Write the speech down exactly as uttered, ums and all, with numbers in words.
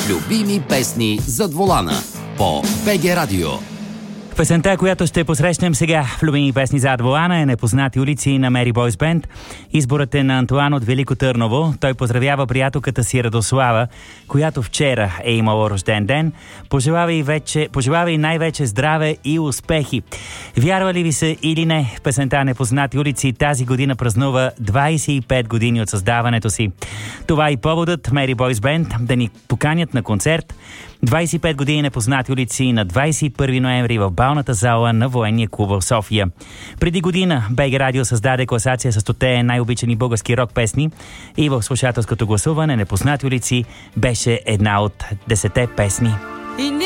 Любими песни зад волана по БГ Радио. Песента, която ще посрещнем сега в Любими песни зад волана, е Непознати улици на Mary Boy's Band. Изборът е на Антоан от Велико Търново. Той поздравява приятелката си Радослава, която вчера е имала рожден ден. Пожелава и, вече, пожелава и най-вече здраве и успехи. Вярва ли ви се или не, песента Непознати улици тази година празнува двайсет и пет години от създаването си. Това е и поводът Mary Boy's Band да ни поканят на концерт. двайсет и пет години Непознати улици на двайсет и първи ноември в балната зала на Военния клуб в София. Преди година БГ Радио създаде класация с стоте най-обичани български рок песни и в слушателското гласуване Непознати улици беше една от десете песни.